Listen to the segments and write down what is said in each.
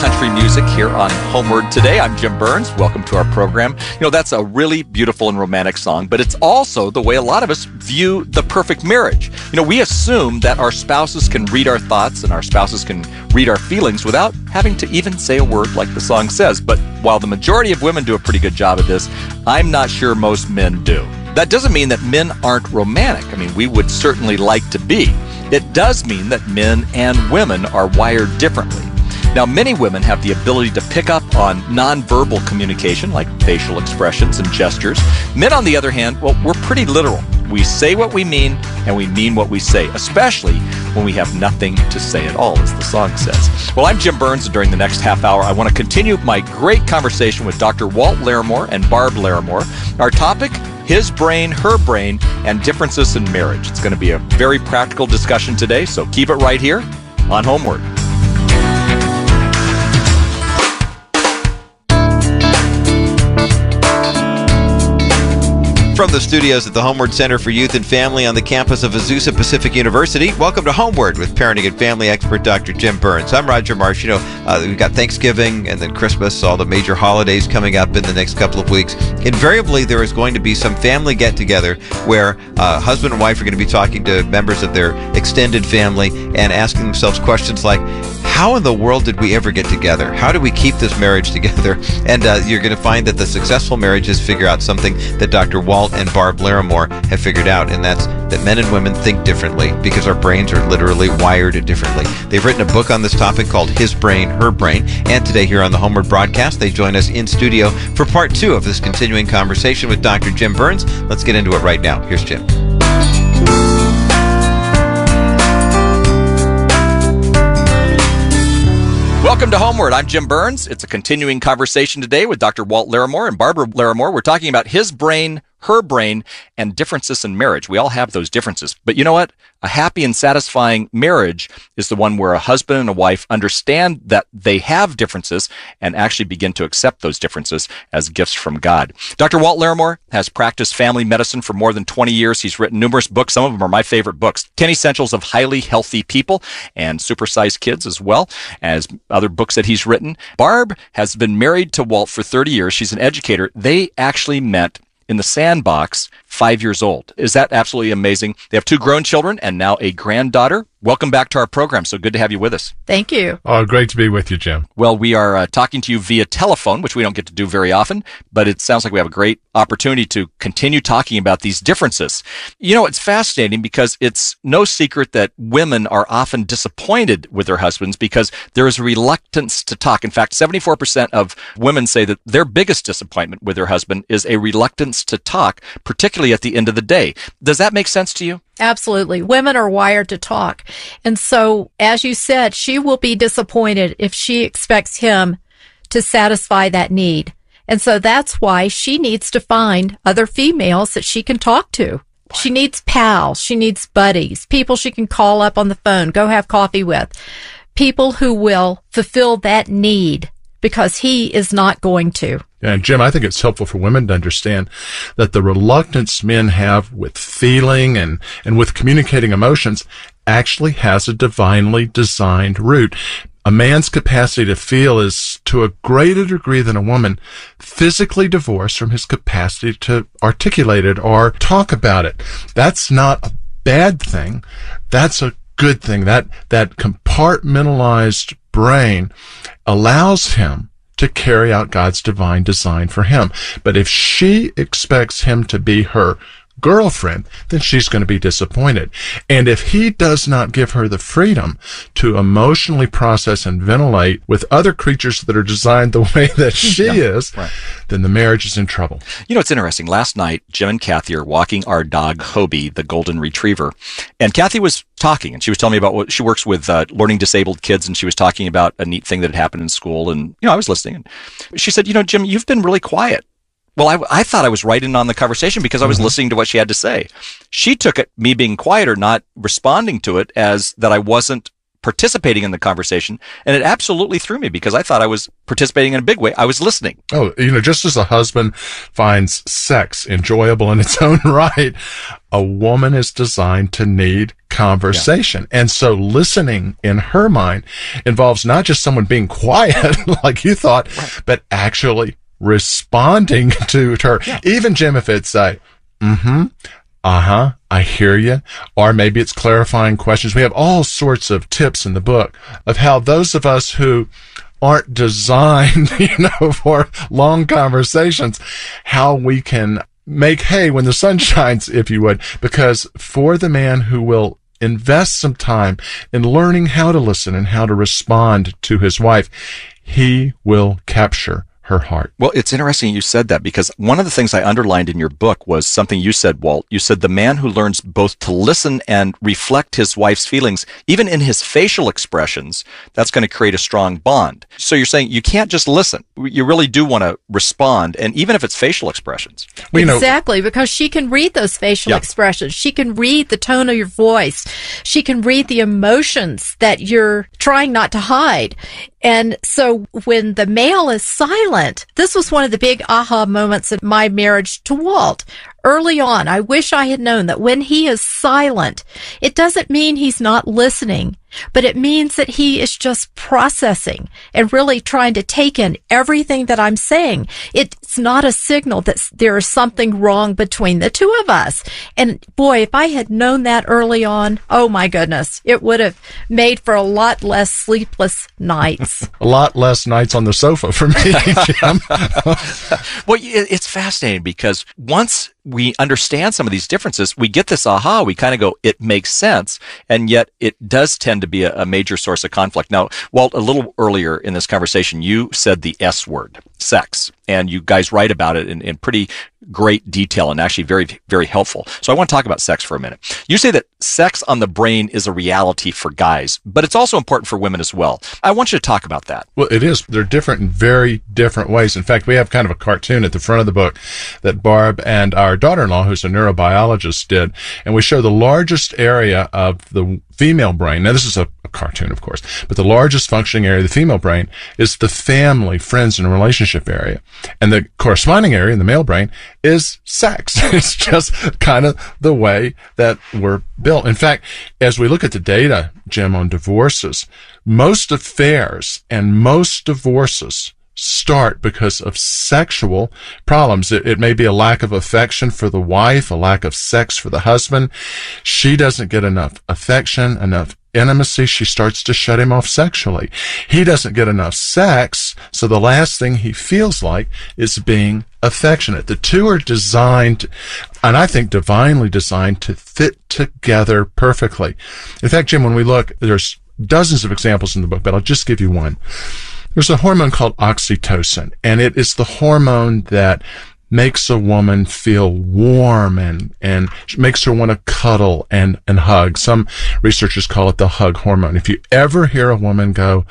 country music here on Homeward Today. I'm Jim Burns. Welcome to our program. You know, that's a really beautiful and romantic song, but it's also the way a lot of us view the perfect marriage. You know, we assume that our spouses can read our thoughts and our spouses can read our feelings without having to even say a word like the song says. But while the majority of women do a pretty good job at this, I'm not sure most men do. That doesn't mean that men aren't romantic. I mean, we would certainly like to be. It does mean that men and women are wired differently. Now, many women have the ability to pick up on nonverbal communication, like facial expressions and gestures. Men, on the other hand, well, we're pretty literal. We say what we mean, and we mean what we say, especially when we have nothing to say at all, as the song says. Well, I'm Jim Burns, and during the next half hour, I want to continue my great conversation with Dr. Walt Larimore and Barb Larimore. Our topic: his brain, her brain, and differences in marriage. It's going to be a very practical discussion today, so keep it right here on Homeward. From the studios at the Homeward Center for Youth and Family on the campus of Azusa Pacific University, welcome to Homeward with parenting and family expert Dr. Jim Burns. I'm Roger Marsh. You know, we've got Thanksgiving and then Christmas, all the major holidays coming up in the next couple of weeks. Invariably, there is going to be some family get-together where husband and wife are going to be talking to members of their extended family and asking themselves questions like, how in the world did we ever get together? How do we keep this marriage together? And you're going to find that the successful marriages figure out something that Dr. Walt and Barb Larimore have figured out, and that's that men and women think differently because our brains are literally wired differently. They've written a book on this topic called His Brain, Her Brain, and today here on the Homeward broadcast, they join us in studio for part 2 of this continuing conversation with Dr. Jim Burns. Let's get into it right now. Here's Jim. Welcome to Homeward. I'm Jim Burns. It's a continuing conversation today with Dr. Walt Larimore and Barbara Larimore. We're talking about his brain, her brain, and differences in marriage. We all have those differences. But you know what? A happy and satisfying marriage is the one where a husband and a wife understand that they have differences and actually begin to accept those differences as gifts from God. Dr. Walt Larimore has practiced family medicine for more than 20 years. He's written numerous books. Some of them are my favorite books. 10 Essentials of Highly Healthy People and Supersized Kids, as well as other books that he's written. Barb has been married to Walt for 30 years. She's an educator. They actually met in the Sandbox, 5 years old. Is that absolutely amazing? They have 2 grown children and now a granddaughter. Welcome back to our program. So good to have you with us. Thank you. Oh, great to be with you, Jim. Well, we are talking to you via telephone, which we don't get to do very often, but it sounds like we have a great opportunity to continue talking about these differences. You know, it's fascinating because it's no secret that women are often disappointed with their husbands because there is a reluctance to talk. In fact, 74% of women say that their biggest disappointment with their husband is a reluctance to talk, particularly at the end of the day. Does that make sense to you? Absolutely. Women are wired to talk. And so, as you said, she will be disappointed if she expects him to satisfy that need. And so that's why she needs to find other females that she can talk to. She needs pals. She needs buddies, people she can call up on the phone, go have coffee with, people who will fulfill that need because he is not going to. And Jim, I think it's helpful for women to understand that the reluctance men have with feeling and with communicating emotions actually has a divinely designed root. A man's capacity to feel is, to a greater degree than a woman, physically divorced from his capacity to articulate it or talk about it. That's not a bad thing. That's a good thing. That compartmentalized brain allows him to carry out God's divine design for him. But if she expects him to be her girlfriend, then she's going to be disappointed. And if he does not give her the freedom to emotionally process and ventilate with other creatures that are designed the way that she is, right, then the marriage is in trouble. You know, it's interesting. Last night, Jim and Kathy are walking our dog, Hobie, the golden retriever. And Kathy was talking, and she was telling me about what she works with learning disabled kids, and she was talking about a neat thing that had happened in school. And, you know, I was listening. And she said, you know, Jim, you've been really quiet. Well, I thought I was right in on the conversation because I was listening to what she had to say. She took it, me being quiet or not responding to it, as that I wasn't participating in the conversation, and it absolutely threw me because I thought I was participating in a big way. I was listening. Oh, just as a husband finds sex enjoyable in its own right, a woman is designed to need conversation. Yeah. And so listening in her mind involves not just someone being quiet like you thought, right, but actually responding to her. Yeah. Even, Jim, if it's I hear you. Or maybe it's clarifying questions. We have all sorts of tips in the book of how those of us who aren't designed, for long conversations, how we can make hay when the sun shines, if you would, because for the man who will invest some time in learning how to listen and how to respond to his wife, he will capture her heart. Well, it's interesting you said that, because one of the things I underlined in your book was something you said, Walt. You said the man who learns both to listen and reflect his wife's feelings, even in his facial expressions, that's going to create a strong bond. So you're saying you can't just listen. You really do want to respond, and even if it's facial expressions. Exactly, because she can read those facial expressions. She can read the tone of your voice. She can read the emotions that you're trying not to hide. And so when the male is silent, this was one of the big aha moments of my marriage to Walt. Early on, I wish I had known that when he is silent, it doesn't mean he's not listening, but it means that he is just processing and really trying to take in everything that I'm saying. It's not a signal that there is something wrong between the two of us. And boy, if I had known that early on, oh my goodness, it would have made for a lot less sleepless nights. A lot less nights on the sofa for me, Jim. Well, it's fascinating because once we understand some of these differences, we get this aha, we kind of go, it makes sense, and yet it does tend to be a major source of conflict. Now, Walt, a little earlier in this conversation, you said the S word, sex, and you guys write about it in pretty great detail and actually very, very helpful. So I want to talk about sex for a minute. You say that sex on the brain is a reality for guys, but it's also important for women as well. I want you to talk about that. Well, it is. They're different in very different ways. In fact, we have kind of a cartoon at the front of the book that Barb and our daughter-in-law, who's a neurobiologist, did, and we show the largest area of the female brain. Now, this is a cartoon, of course, but the largest functioning area of the female brain is the family, friends, and relationship area. And the corresponding area in the male brain is sex. It's just kind of the way that we're built. In fact, as we look at the data, Jim, on divorces, most affairs and most divorces start because of sexual problems. It may be a lack of affection for the wife, a lack of sex for the husband. She doesn't get enough affection, enough intimacy. She starts to shut him off sexually. He doesn't get enough sex, so the last thing he feels like is being affectionate. The two are designed, and I think divinely designed, to fit together perfectly. In fact, Jim, when we look, there's dozens of examples in the book, but I'll just give you one. There's a hormone called oxytocin, and it is the hormone that makes a woman feel warm and makes her want to cuddle and hug. Some researchers call it the hug hormone. If you ever hear a woman go,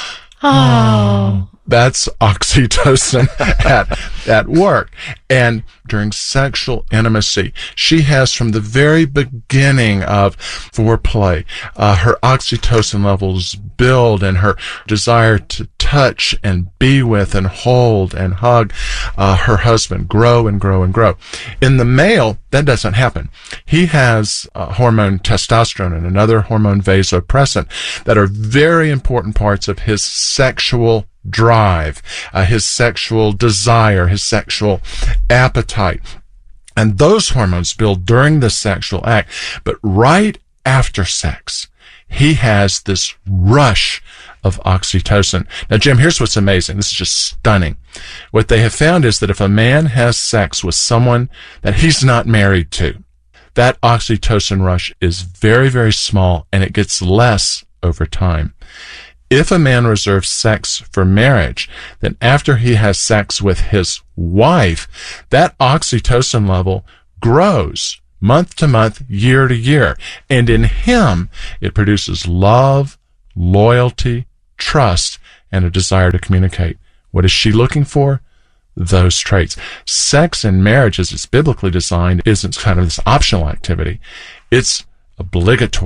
oh, that's oxytocin at work. And during sexual intimacy, she has, from the very beginning of foreplay, her oxytocin levels build and her desire to touch and be with and hold and hug her husband grow and grow and grow. In the male, that doesn't happen. He has hormone testosterone and another hormone vasopressin that are very important parts of his sexual drive, his sexual desire, his sexual appetite. And those hormones build during the sexual act. But right after sex, he has this rush of oxytocin. Now, Jim, here's what's amazing. This is just stunning. What they have found is that if a man has sex with someone that he's not married to, that oxytocin rush is very, very small, and it gets less over time. If a man reserves sex for marriage, then after he has sex with his wife, that oxytocin level grows month to month, year to year. And in him, it produces love, loyalty, trust, and a desire to communicate. What is she looking for? Those traits. Sex in marriage, as it's biblically designed, isn't kind of this optional activity. It's obligatory.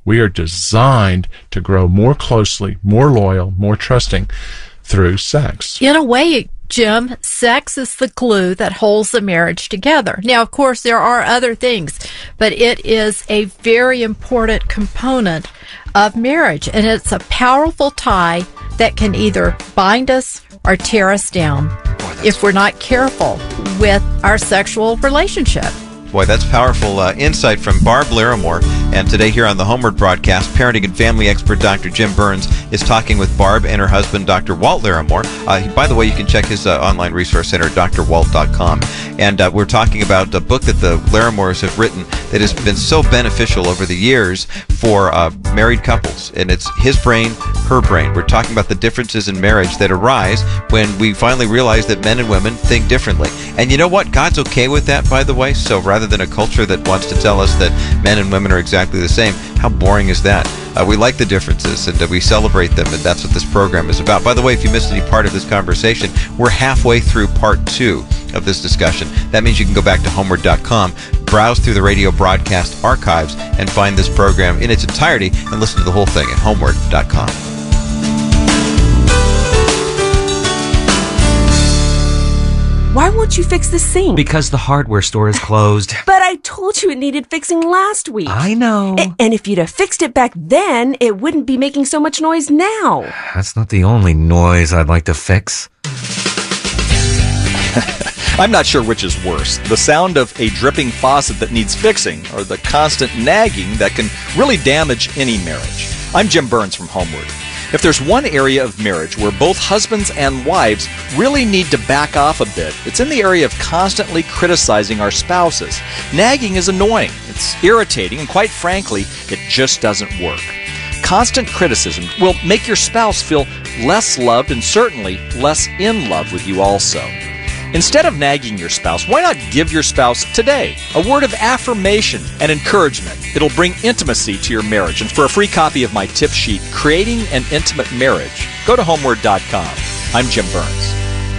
We are designed to grow more closely, more loyal, more trusting through sex. In a way, Jim, sex is the glue that holds the marriage together. Now, of course, there are other things, but it is a very important component of marriage, and it's a powerful tie that can either bind us or tear us down if we're not careful with our sexual relationship. Boy, that's powerful insight from Barb Larimore. And today here on the Homeward broadcast, parenting and family expert Dr. Jim Burns is talking with Barb and her husband, Dr. Walt Larimore. By the way, you can check his online resource center, drwalt.com. And we're talking about a book that the Larimores have written that has been so beneficial over the years for married couples. And it's His Brain, Her Brain. We're talking about the differences in marriage that arise when we finally realize that men and women think differently. And you know what? God's okay with that, by the way. So rather than a culture that wants to tell us that men and women are exactly the same, how boring is that? We like the differences and we celebrate them, and that's what this program is about. By the way, if you missed any part of this conversation, we're halfway through part 2 of this discussion. That means you can go back to homeward.com, browse through the radio broadcast archives, and find this program in its entirety and listen to the whole thing at homeward.com. Why won't you fix the sink? Because the hardware store is closed. But I told you it needed fixing last week. I know. And if you'd have fixed it back then, it wouldn't be making so much noise now. That's not the only noise I'd like to fix. I'm not sure which is worse, the sound of a dripping faucet that needs fixing or the constant nagging that can really damage any marriage. I'm Jim Burns from Homeward. If there's one area of marriage where both husbands and wives really need to back off a bit, it's in the area of constantly criticizing our spouses. Nagging is annoying, it's irritating, and quite frankly, it just doesn't work. Constant criticism will make your spouse feel less loved and certainly less in love with you also. Instead of nagging your spouse, why not give your spouse today a word of affirmation and encouragement? It'll bring intimacy to your marriage. And for a free copy of my tip sheet, Creating an Intimate Marriage, go to homeward.com. I'm Jim Burns.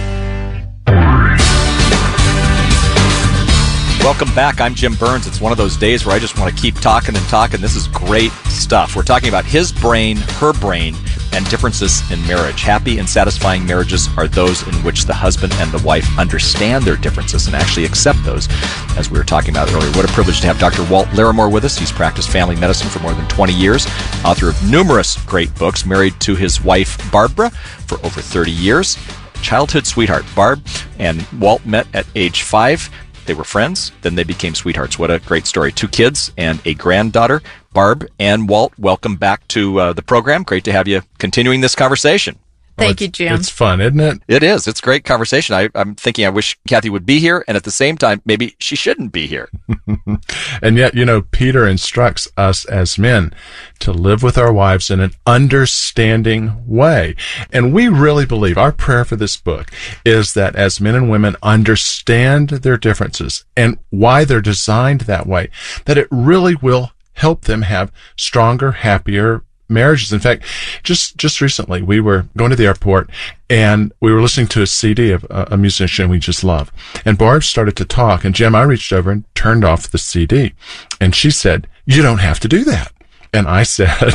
Welcome back. I'm Jim Burns. It's one of those days where I just want to keep talking and talking. This is great stuff. We're talking about His Brain, Her Brain, and differences in marriage. Happy and satisfying marriages are those in which the husband and the wife understand their differences and actually accept those, as we were talking about earlier. What a privilege to have Dr. Walt Larimore with us. He's practiced family medicine for more than 20 years, author of numerous great books, married to his wife, Barbara, for over 30 years. Childhood sweetheart. Barb and Walt met at age 5. They were friends, then they became sweethearts. What a great story. 2 kids and a granddaughter. Barb and Walt, welcome back to the program. Great to have you continuing this conversation. Thank you, Jim. It's fun, isn't it? It is. It's a great conversation. I'm thinking I wish Kathy would be here, and at the same time, maybe she shouldn't be here. And yet, Peter instructs us as men to live with our wives in an understanding way. And we really believe, our prayer for this book is that as men and women understand their differences and why they're designed that way, that it really will help them have stronger, happier marriages. In fact, just recently, we were going to the airport and we were listening to a CD of a musician we just love. And Barb started to talk, and Jim, I reached over and turned off the CD. And she said, "You don't have to do that." And I said,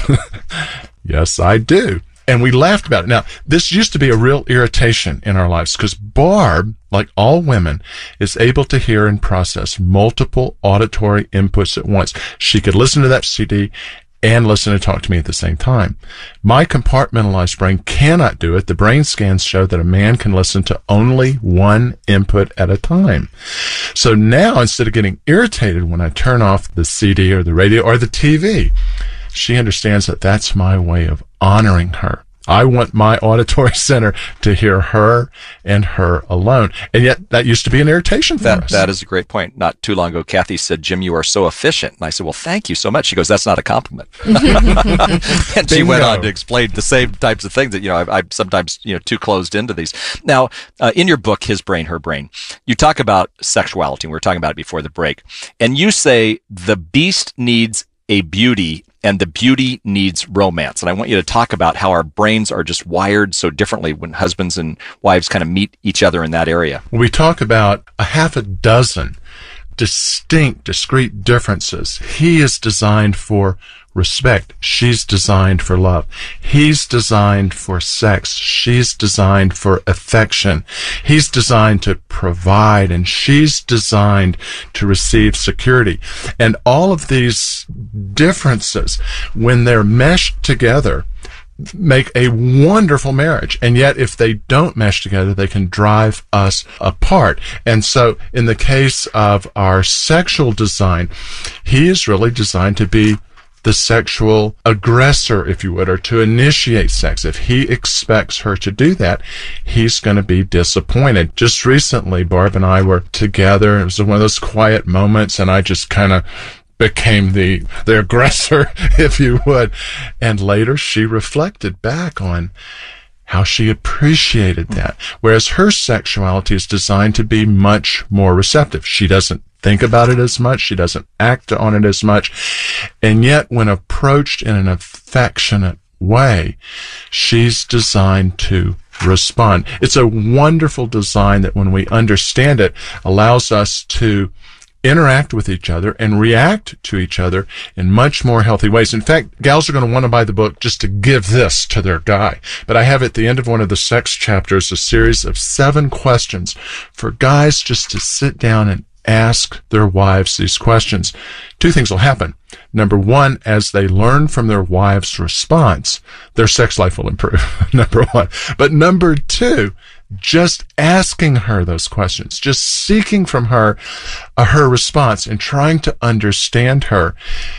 "Yes, I do." And we laughed about it. Now, this used to be a real irritation in our lives because Barb, like all women, is able to hear and process multiple auditory inputs at once. She could listen to that CD and listen and talk to me at the same time. My compartmentalized brain cannot do it. The brain scans show that a man can listen to only one input at a time. So now, instead of getting irritated when I turn off the CD or the radio or the TV, she understands that that's my way of honoring her. I want my auditory center to hear her and her alone. And yet that used to be an irritation for us. That is a great point. Not too long ago, Kathy said, "Jim, you are so efficient." And I said, "Well, thank you so much." She goes, "That's not a compliment." And she went on to explain the same types of things that, I'm sometimes, too closed into these. Now, in your book, His Brain, Her Brain, you talk about sexuality. We were talking about it before the break. And you say the beast needs a beauty and the beauty needs romance. And I want you to talk about how our brains are just wired so differently when husbands and wives kind of meet each other in that area. We talk about a half a dozen distinct, discrete differences. He is designed for respect. She's designed for love. He's designed for sex. She's designed for affection. He's designed to provide, and she's designed to receive security. And all of these differences, when they're meshed together, make a wonderful marriage. And yet, if they don't mesh together, they can drive us apart. And so, in the case of our sexual design, he is really designed to be the sexual aggressor, if you would, or to initiate sex. If he expects her to do that, he's going to be disappointed. Just recently, Barb and I were together. It was one of those quiet moments, and I just kind of became the aggressor, if you would. And later she reflected back on how she appreciated that. Whereas her sexuality is designed to be much more receptive. She doesn't think about it as much. She doesn't act on it as much. And yet, when approached in an affectionate way, she's designed to respond. It's a wonderful design that, when we understand it, allows us to interact with each other and react to each other in much more healthy ways. In fact, gals are going to want to buy the book just to give this to their guy. But I have at the end of one of the sex chapters a series of 7 questions for guys just to sit down and ask their wives these questions. 2 things will happen. Number 1, as they learn from their wives' response, their sex life will improve. Number 1. But number 2, just asking her those questions, just seeking from her her response and trying to understand her,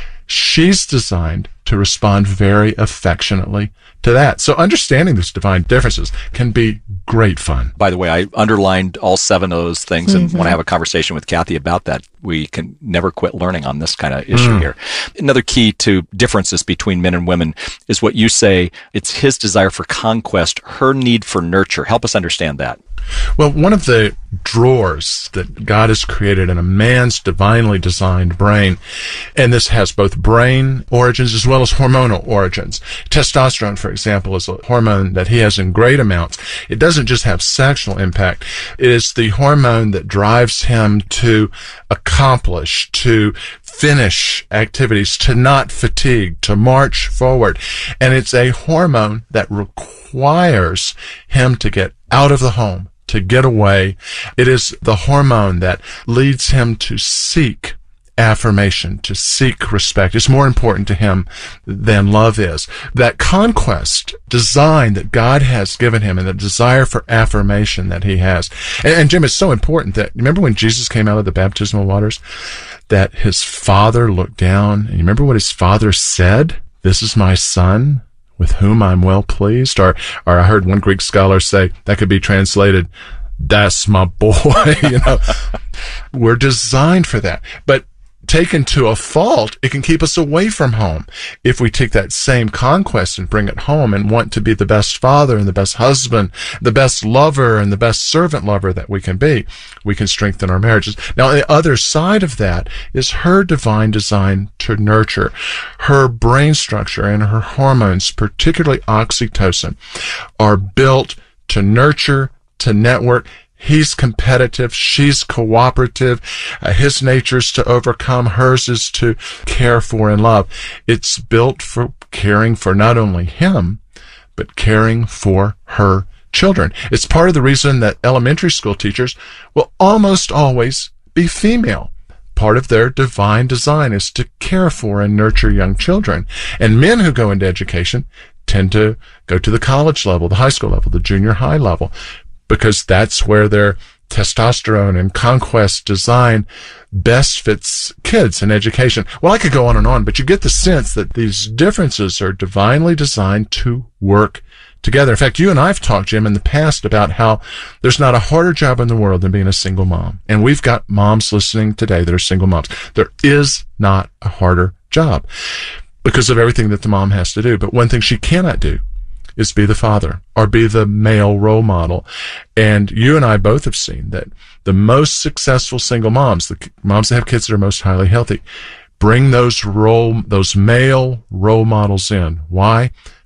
she's designed to respond very affectionately to that. So understanding these divine differences can be great fun. By the way, I underlined all 7 of those things, and when I have a conversation with Kathy about that, we can never quit learning on this kind of issue here. Another key to differences between men and women is what you say, it's his desire for conquest, her need for nurture. Help us understand that. Well, one of the drawers that God has created in a man's divinely designed brain, and this has both brain origins as well as hormonal origins. Testosterone, for example, is a hormone that he has in great amounts. It doesn't just have sexual impact. It is the hormone that drives him to accomplish, to finish activities, to not fatigue, to march forward. And it's a hormone that requires him to get out of the home, to get away. It is the hormone that leads him to seek affirmation, to seek respect. It's more important to him than love is. That conquest design that God has given him and the desire for affirmation that he has. And Jim, it's so important that, remember when Jesus came out of the baptismal waters, that his father looked down, and you remember what his father said? "This is my son, with whom I'm well pleased." Or I heard one Greek scholar say that could be translated, "That's my boy." We're designed for that. But taken to a fault, it can keep us away from home. If we take that same conquest and bring it home and want to be the best father and the best husband, the best lover and the best servant lover that we can strengthen our marriages. Now, on the other side of that is her divine design to nurture. Her brain structure and her hormones, particularly oxytocin, are built to nurture, to network. He's competitive. She's cooperative. His nature's to overcome. Hers is to care for and love. It's built for caring for not only him, but caring for her children. It's part of the reason that elementary school teachers will almost always be female. Part of their divine design is to care for and nurture young children. And men who go into education tend to go to the college level, the high school level, the junior high level, because that's where their testosterone and conquest design best fits kids in education. Well, I could go on, but you get the sense that these differences are divinely designed to work together. In fact, you and I have talked, Jim, in the past about how there's not a harder job in the world than being a single mom. And we've got moms listening today that are single moms. There is not a harder job because of everything that the mom has to do. But one thing she cannot do is be the father or be the male role model. And you and I both have seen that the most successful single moms, the moms that have kids that are most highly healthy, bring those male role models in. Why?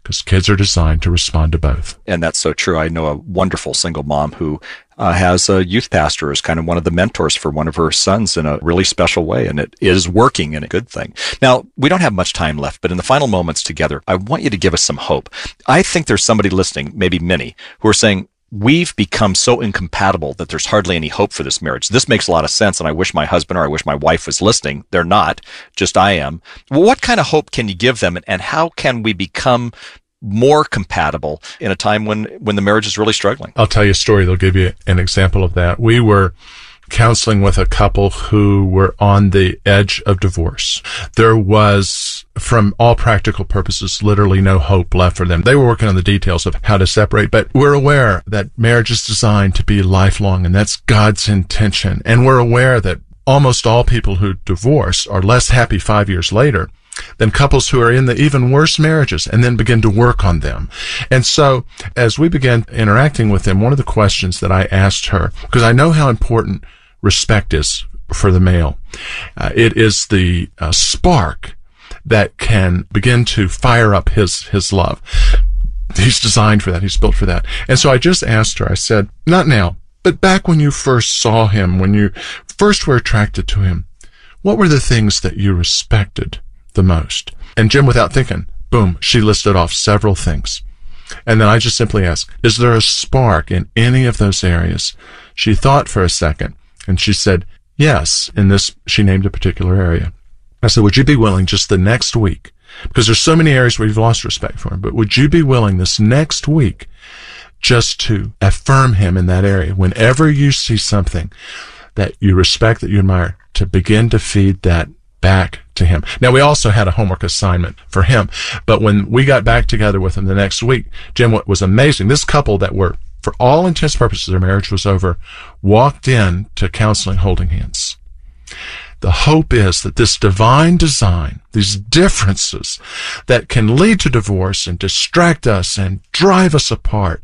because kids are designed to respond to both. And that's so true. I know a wonderful single mom who has a youth pastor as kind of one of the mentors for one of her sons in a really special way, and it is working and a good thing. Now, we don't have much time left, but in the final moments together, I want you to give us some hope. I think there's somebody listening, maybe many, who are saying, we've become so incompatible that there's hardly any hope for this marriage. This makes a lot of sense, and I wish my husband or I wish my wife was listening. They're not, just I am. Well, what kind of hope can you give them, and how can we become more compatible in a time when the marriage is really struggling? I'll tell you a story that'll give you an example of that. We were counseling with a couple who were on the edge of divorce. There was, from all practical purposes, literally no hope left for them. They were working on the details of how to separate, but we're aware that marriage is designed to be lifelong, and that's God's intention. And we're aware that almost all people who divorce are less happy 5 years later than couples who are in the even worse marriages and then begin to work on them. And so as we began interacting with them, one of the questions that I asked her, because I know how important respect is for the male, it is the spark that can begin to fire up his love. He's designed for that. He's built for that. And so I just asked her, I said, not now, but back when you first saw him, when you first were attracted to him, what were the things that you respected the most? And Jim, without thinking, boom, she listed off several things. And then I just simply asked, is there a spark in any of those areas? She thought for a second, and she said, yes, in this, she named a particular area. I said, would you be willing just the next week, because there's so many areas where you've lost respect for him, but would you be willing this next week just to affirm him in that area? Whenever you see something that you respect, that you admire, to begin to feed that back to him. Now, we also had a homework assignment for him, but when we got back together with him the next week, Jim, what was amazing, this couple that were, for all intents and purposes, their marriage was over, walked in to counseling holding hands. The hope is that this divine design, these differences that can lead to divorce and distract us and drive us apart,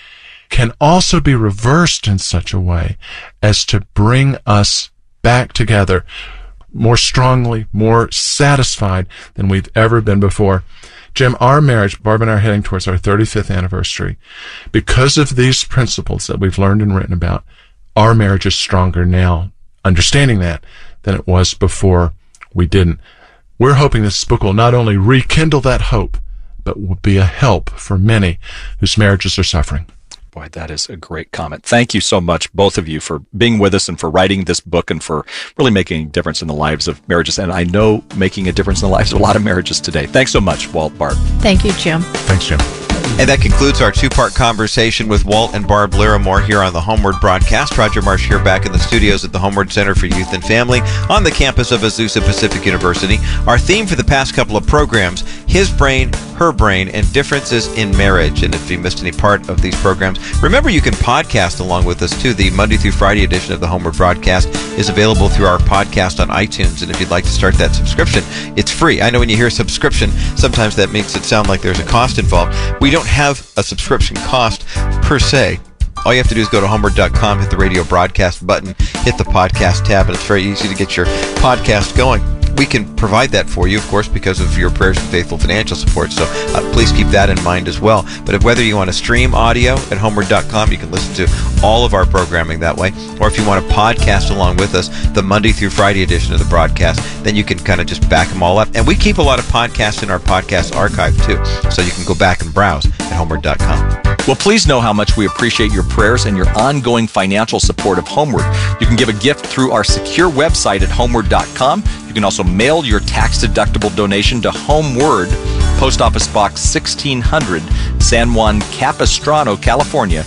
can also be reversed in such a way as to bring us back together more strongly, more satisfied than we've ever been before. Jim, our marriage, Barb and I are heading towards our 35th anniversary. Because of these principles that we've learned and written about, our marriage is stronger now, understanding that, than it was before we didn't. We're hoping this book will not only rekindle that hope, but will be a help for many whose marriages are suffering. Boy, that is a great comment. Thank you so much, both of you, for being with us and for writing this book and for really making a difference in the lives of marriages. And I know making a difference in the lives of a lot of marriages today. Thanks so much, Walt, Barb. Thank you, Jim. Thanks, Jim. And that concludes our two-part conversation with Walt and Barb Larimore here on the Homeward broadcast. Roger Marsh here back in the studios at the Homeward Center for Youth and Family on the campus of Azusa Pacific University. Our theme for the past couple of programs, His Brain, Her Brain, and Differences in Marriage. And if you missed any part of these programs, remember you can podcast along with us too. The Monday through Friday edition of the Homeward broadcast is available through our podcast on iTunes. And if you'd like to start that subscription, it's free. I know when you hear subscription, sometimes that makes it sound like there's a cost involved. We don't have a subscription cost per se. All you have to do is go to homeward.com, hit the radio broadcast button, hit the podcast tab, and it's very easy to get your podcast going. We can provide that for you, of course, because of your prayers and faithful financial support, so please keep that in mind as well. But if whether you want to stream audio at homeward.com, you can listen to all of our programming that way, or if you want to podcast along with us, the Monday through Friday edition of the broadcast, then you can kind of just back them all up. And we keep a lot of podcasts in our podcast archive, too, so you can go back and browse at homeward.com. Well, please know how much we appreciate your prayers and your ongoing financial support of Homeward. You can give a gift through our secure website at homeward.com. You can also mail your tax-deductible donation to Homeward, Post Office Box 1600, San Juan Capistrano, California,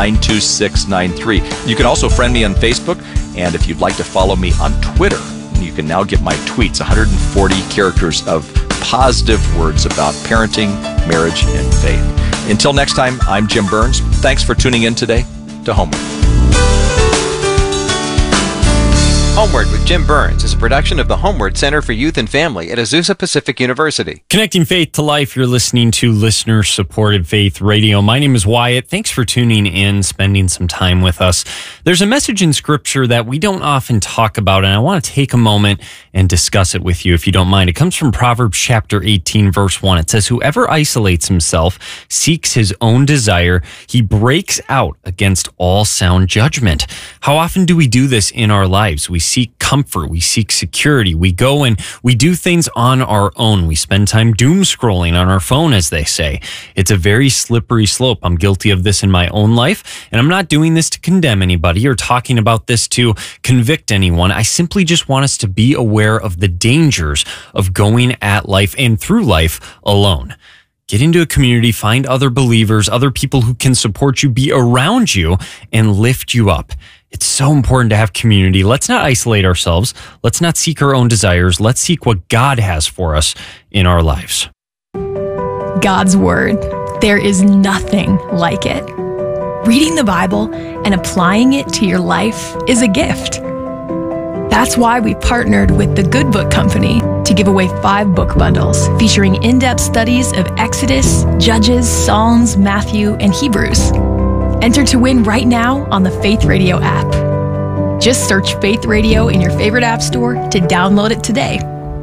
92693. You can also friend me on Facebook, and if you'd like to follow me on Twitter, you can now get my tweets, 140 characters of positive words about parenting, marriage, and faith. Until next time, I'm Jim Burns. Thanks for tuning in today to Homeward. Homeward with Jim Burns is a production of the Homeward Center for Youth and Family at Azusa Pacific University. Connecting faith to life, you're listening to listener-supported faith radio. My name is Wyatt. Thanks for tuning in, spending some time with us. There's a message in Scripture that we don't often talk about, and I want to take a moment and discuss it with you, if you don't mind. It comes from Proverbs chapter 18, verse 1. It says, "Whoever isolates himself seeks his own desire. He breaks out against all sound judgment." How often do we do this in our lives? We seek comfort. We seek security. We go and we do things on our own. We spend time doom scrolling on our phone, as they say. It's a very slippery slope. I'm guilty of this in my own life, and I'm not doing this to condemn anybody or talking about this to convict anyone. I simply just want us to be aware of the dangers of going at life and through life alone. Get into a community, find other believers, other people who can support you, be around you, and lift you up. It's so important to have community. Let's not isolate ourselves. Let's not seek our own desires. Let's seek what God has for us in our lives. God's Word. There is nothing like it. Reading the Bible and applying it to your life is a gift. That's why we partnered with the Good Book Company to give away 5 book bundles featuring in-depth studies of Exodus, Judges, Psalms, Matthew, and Hebrews. Enter to win right now on the Faith Radio app. Just search Faith Radio in your favorite app store to download it today.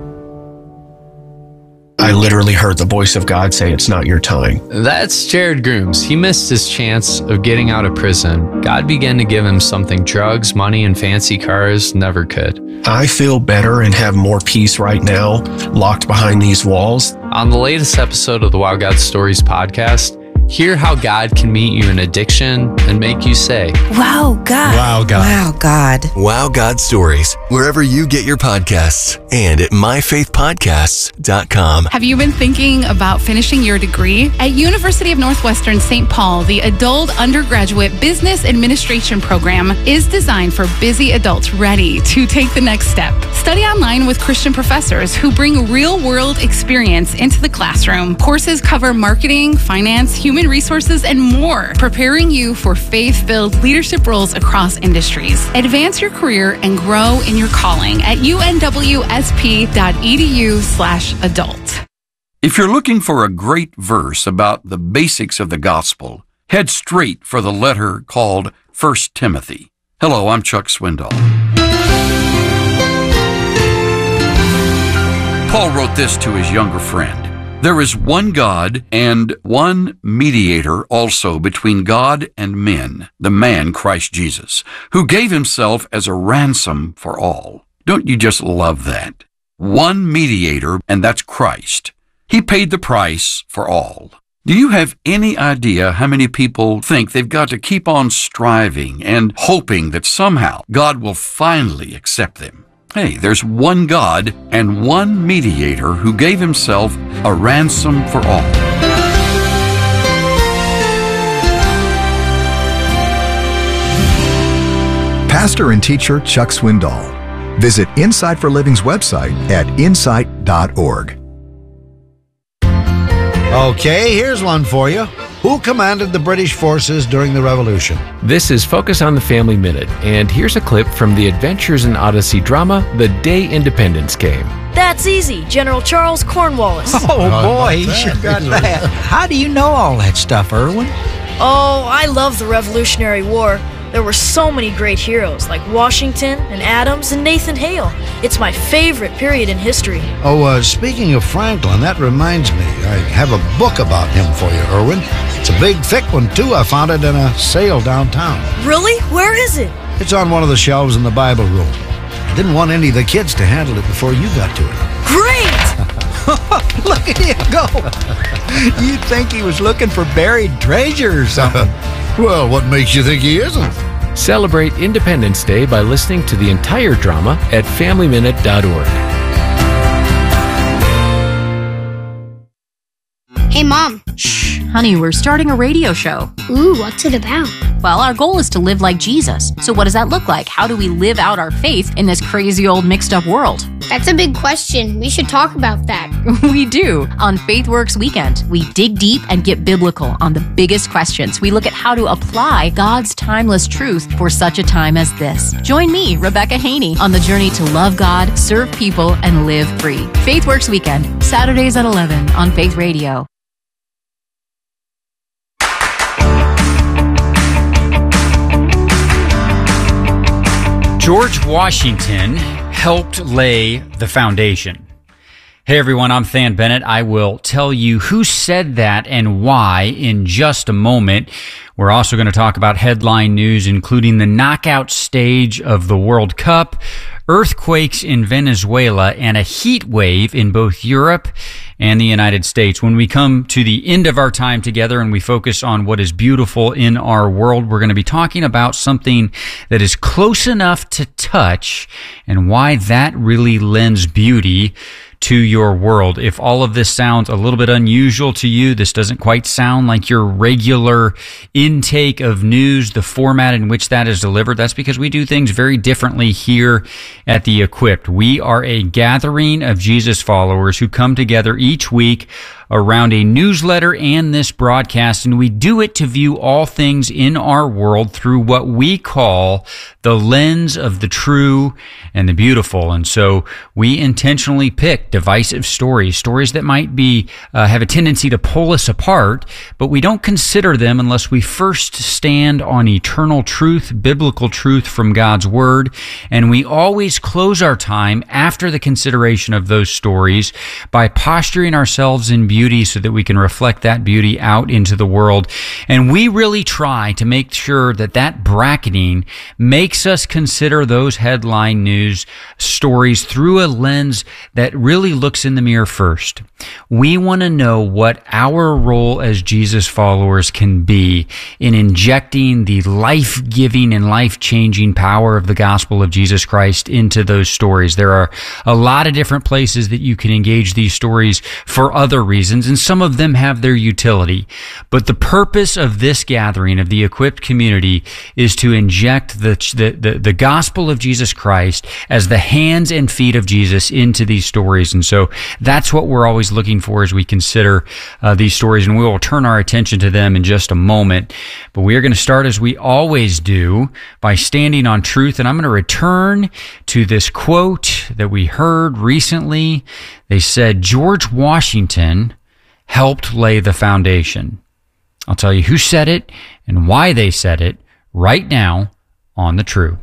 I literally heard the voice of God say, "It's not your time." That's Jared Grooms. He missed his chance of getting out of prison. God began to give him something drugs, money, and fancy cars never could. I feel better and have more peace right now, locked behind these walls. On the latest episode of the Wow God Stories podcast, hear how God can meet you in addiction and make you say, "Wow, God. Wow, God. Wow, God." Wow, God Stories, wherever you get your podcasts and at myfaithpodcasts.com. Have you been thinking about finishing your degree? At University of Northwestern St. Paul, the Adult Undergraduate Business Administration program is designed for busy adults ready to take the next step. Study online with Christian professors who bring real-world experience into the classroom. Courses cover marketing, finance, human resources, and more, preparing you for faith-filled leadership roles across industries. Advance your career and grow in your calling at unwsp.edu/adult. If you're looking for a great verse about the basics of the gospel, head straight for the letter called 1 Timothy. Hello, I'm Chuck Swindoll. Paul wrote this to his younger friend. "There is one God and one mediator also between God and men, the man Christ Jesus, who gave himself as a ransom for all." Don't you just love that? One mediator, and that's Christ. He paid the price for all. Do you have any idea how many people think they've got to keep on striving and hoping that somehow God will finally accept them? Hey, there's one God and one mediator who gave himself a ransom for all. Pastor and teacher Chuck Swindoll. Visit Insight for Living's website at insight.org. Okay, here's one for you. Who commanded the British forces during the Revolution? This is Focus on the Family Minute, and here's a clip from the Adventures in Odyssey drama, The Day Independence Came. That's easy. General Charles Cornwallis. Oh, boy, he sure got that. How do you know all that stuff, Irwin? Oh, I love the Revolutionary War. There were so many great heroes like Washington and Adams and Nathan Hale. It's my favorite period in history. Oh, speaking of Franklin, that reminds me. I have a book about him for you, Irwin. It's a big, thick one, too. I found it in a sale downtown. Really? Where is it? It's on one of the shelves in the Bible room. I didn't want any of the kids to handle it before you got to it. Great! Look at him go! You'd think he was looking for buried treasure or something. Well, what makes you think he isn't? Celebrate Independence Day by listening to the entire drama at FamilyMinute.org. Hey, Mom. Shh, honey, we're starting a radio show. Ooh, what's it about? Well, our goal is to live like Jesus. So what does that look like? How do we live out our faith in this crazy old mixed up world? That's a big question. We should talk about that. We do. On FaithWorks Weekend, we dig deep and get biblical on the biggest questions. We look at how to apply God's timeless truth for such a time as this. Join me, Rebecca Haney, on the journey to love God, serve people, and live free. FaithWorks Weekend, Saturdays at 11 on Faith Radio. George Washington helped lay the foundation. Hey everyone, I'm Than Bennett. I will tell you who said that and why in just a moment. We're also going to talk about headline news, including the knockout stage of the World Cup, earthquakes in Venezuela, and a heat wave in both Europe and the United States. When we come to the end of our time together and we focus on what is beautiful in our world, we're going to be talking about something that is close enough to touch and why that really lends beauty to your world. If all of this sounds a little bit unusual to you, this doesn't quite sound like your regular intake of news, the format in which that is delivered, that's because we do things very differently here at The Equipped. We are a gathering of Jesus followers who come together each week around a newsletter and this broadcast, and we do it to view all things in our world through what we call the lens of the true and the beautiful. And so we intentionally pick divisive stories that might be have a tendency to pull us apart, but we don't consider them unless we first stand on eternal truth, biblical truth from God's Word. And we always close our time after the consideration of those stories by posturing ourselves in beauty so that we can reflect that beauty out into the world. And we really try to make sure that that bracketing makes us consider those headline news stories through a lens that really looks in the mirror first. We want to know what our role as Jesus followers can be in injecting the life-giving and life-changing power of the gospel of Jesus Christ into those stories. There are a lot of different places that you can engage these stories for other reasons, and some of them have their utility. But the purpose of this gathering of the Equipped community is to inject the gospel of Jesus Christ as the hands and feet of Jesus into these stories. And so that's what we're always looking for as we consider these stories, and we will turn our attention to them in just a moment. But we are going to start, as we always do, by standing on truth, and I'm going to return to this quote that we heard recently. They said, George Washington helped lay the foundation. I'll tell you who said it and why they said it right now on The True.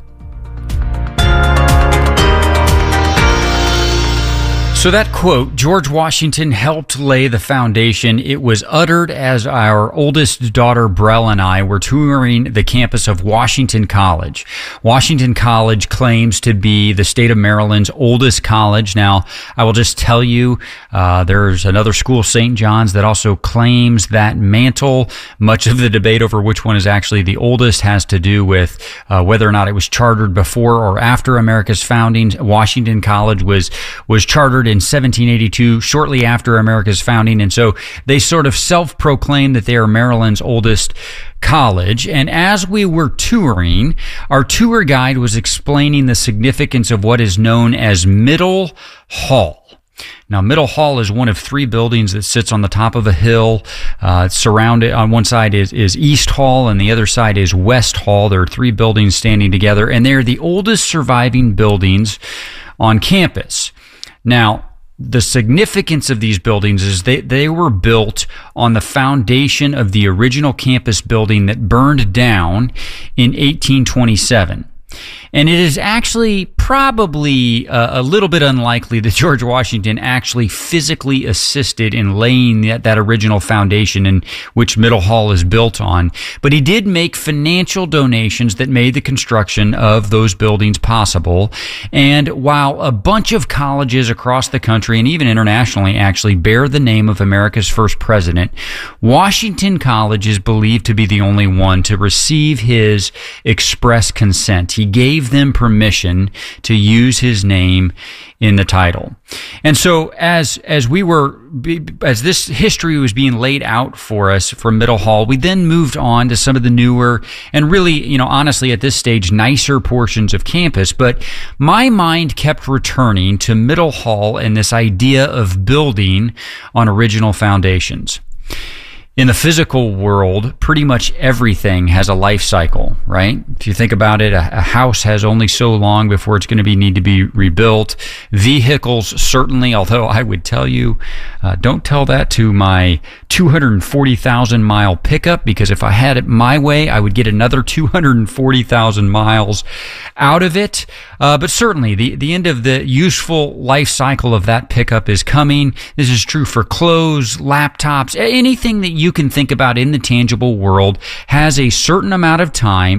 So that quote, George Washington helped lay the foundation, it was uttered as our oldest daughter, Brell, and I were touring the campus of Washington College. Washington College claims to be the state of Maryland's oldest college. Now, I will just tell you, there's another school, St. John's, that also claims that mantle. Much of the debate over which one is actually the oldest has to do with whether or not it was chartered before or after America's founding. Washington College was chartered in 1782, shortly after America's founding, and so they sort of self-proclaim that they are Maryland's oldest college. And as we were touring, our tour guide was explaining the significance of what is known as Middle Hall. Now, Middle Hall is one of three buildings that sits on the top of a hill. Surrounded on one side is East Hall, and the other side is West Hall. There are three buildings standing together, and they're the oldest surviving buildings on campus. Now, the significance of these buildings is they were built on the foundation of the original campus building that burned down in 1827. And it is actually probably a little bit unlikely that George Washington actually physically assisted in laying that original foundation in which Middle Hall is built on. But he did make financial donations that made the construction of those buildings possible. And while a bunch of colleges across the country and even internationally actually bear the name of America's first president, Washington College is believed to be the only one to receive his express consent. He gave them permission to use his name in the title. And so as this history was being laid out for us from Middle Hall, we then moved on to some of the newer and really, honestly at this stage, nicer portions of campus. But my mind kept returning to Middle Hall and this idea of building on original foundations. In the physical world, pretty much everything has a life cycle, right? If you think about it, a house has only so long before it's going to need to be rebuilt. Vehicles, certainly, although I would tell you, don't tell that to my 240,000 mile pickup, because if I had it my way, I would get another 240,000 miles out of it. But certainly, the end of the useful life cycle of that pickup is coming. This is true for clothes, laptops, anything that you can think about in the tangible world has a certain amount of time